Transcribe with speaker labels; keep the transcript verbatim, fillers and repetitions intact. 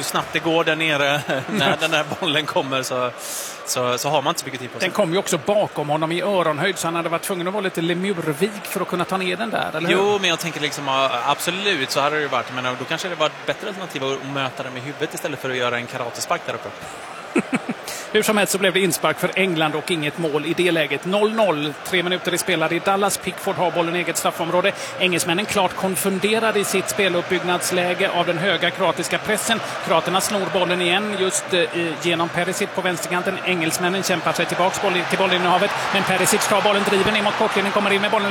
Speaker 1: hur snabbt det går där nere när den här bollen kommer så, så, så har man inte så mycket tid på sig.
Speaker 2: Den kom ju också bakom honom i öronhöjd så han hade varit tvungen att vara lite lemurvik för att kunna ta ner den där, eller hur?
Speaker 1: Jo, men jag tänker liksom absolut så hade det ju varit, men då kanske det var ett bättre alternativ att möta den med huvudet istället för att göra en karatespark där uppe.
Speaker 2: Hur som helst så blev det inspark för England och inget mål i det läget. noll noll, tre minuter i spelade i Dallas. Pickford har bollen i eget straffområde. Engelsmännen klart konfunderade i sitt speluppbyggnadsläge av den höga kroatiska pressen. Kroaterna snor bollen igen just eh, genom Perisic på vänsterkanten. Engelsmännen kämpar sig tillbaka boll, till bollinnehavet, men Perisic tar bollen, driver ner mot kortlinjen, kommer in med bollen